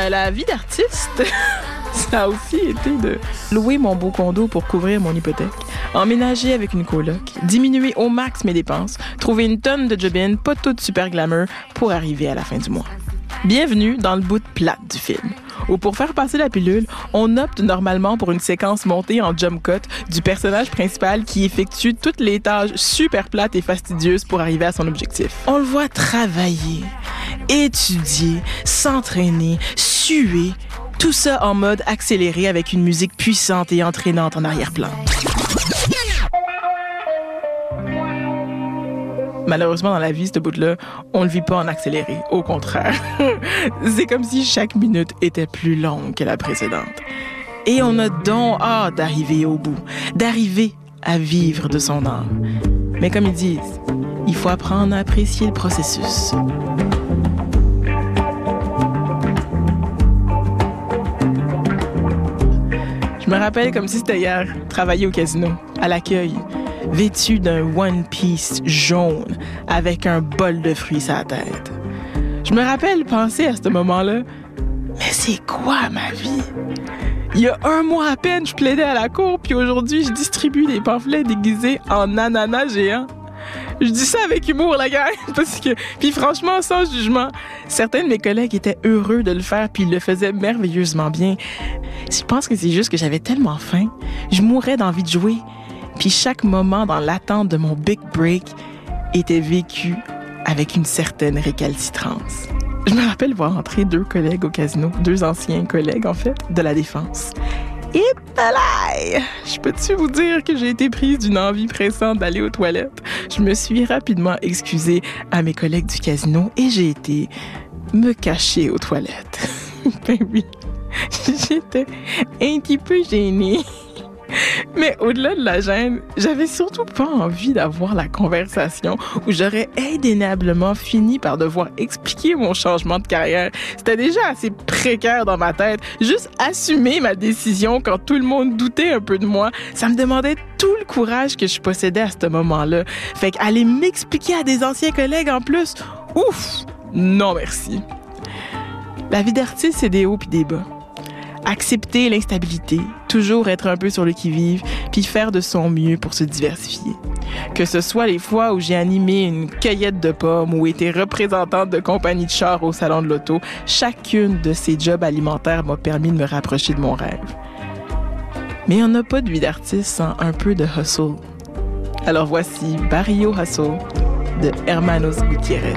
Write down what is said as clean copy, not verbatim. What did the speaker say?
la vie d'artiste, ça a aussi été de louer mon beau condo pour couvrir mon hypothèque, emménager avec une coloc, diminuer au max mes dépenses, trouver une tonne de job-in, pas toute super glamour, pour arriver à la fin du mois. Bienvenue dans le bout de plate du film, où pour faire passer la pilule, on opte normalement pour une séquence montée en jump cut du personnage principal qui effectue toutes les tâches super plates et fastidieuses pour arriver à son objectif. On le voit travailler, étudier, s'entraîner, suer, tout ça en mode accéléré avec une musique puissante et entraînante en arrière-plan. Malheureusement, dans la vie, ce bout-là, on le vit pas en accéléré. Au contraire. C'est comme si chaque minute était plus longue que la précédente. Et on a donc hâte d'arriver au bout, d'arriver à vivre de son âme. Mais comme ils disent, il faut apprendre à apprécier le processus. Je me rappelle comme si c'était hier, travailler au casino, à l'accueil, vêtu d'un One Piece jaune avec un bol de fruits sur la tête. Je me rappelle penser à ce moment-là, mais c'est quoi ma vie? Il y a 1 mois à peine, je plaidais à la cour, puis aujourd'hui, je distribue des pamphlets déguisés en ananas géants. Je dis ça avec humour, la gang, parce que... Puis franchement, sans jugement, certains de mes collègues étaient heureux de le faire, puis ils le faisaient merveilleusement bien. Je pense que c'est juste que j'avais tellement faim. Je mourais d'envie de jouer. Puis chaque moment dans l'attente de mon big break était vécu avec une certaine récalcitrance. Je me rappelle voir entrer 2 collègues au casino, 2 anciens collègues, en fait, de la Défense. Et palais! Je peux-tu vous dire que j'ai été prise d'une envie pressante d'aller aux toilettes? Je me suis rapidement excusée à mes collègues du casino et j'ai été me cacher aux toilettes. Ben oui, j'étais un petit peu gênée. Mais au-delà de la gêne, j'avais surtout pas envie d'avoir la conversation où j'aurais indéniablement fini par devoir expliquer mon changement de carrière. C'était déjà assez précaire dans ma tête. Juste assumer ma décision quand tout le monde doutait un peu de moi, ça me demandait tout le courage que je possédais à ce moment-là. Fait qu'aller m'expliquer à des anciens collègues en plus, ouf, non merci. La vie d'artiste, c'est des hauts puis des bas. Accepter l'instabilité, toujours être un peu sur le qui-vive, puis faire de son mieux pour se diversifier. Que ce soit les fois où j'ai animé une cueillette de pommes ou été représentante de compagnie de chars au salon de l'auto, chacune de ces jobs alimentaires m'a permis de me rapprocher de mon rêve. Mais on n'a pas de vie d'artiste sans un peu de hustle. Alors voici Barrio Hustle de Hermanos Gutiérrez.